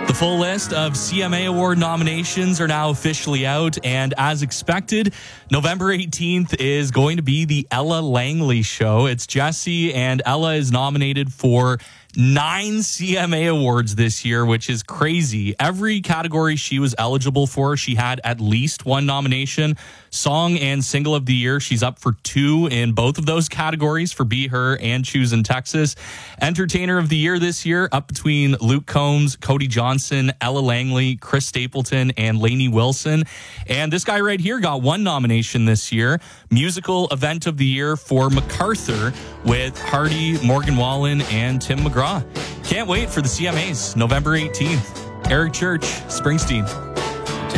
The full list of CMA Award nominations are now officially out, and as expected, November 18th is going to be the Ella Langley Show. It's Jessie, and Ella is nominated for 9 CMA Awards this year, which is crazy. Every category she was eligible for, she had at least one nomination. Song and Single of the Year, she's up for 2 in both of those categories for Be Her and Choosing Texas. Entertainer of the Year this year, up between Luke Combs, Cody Johnson, Ella Langley, Chris Stapleton, and Lainey Wilson. And this guy right here got 1 nomination this year. Musical Event of the Year for MacArthur with Hardy, Morgan Wallen, and Tim McGraw. Can't wait for the CMAs, November 18th. Eric Church, Springsteen.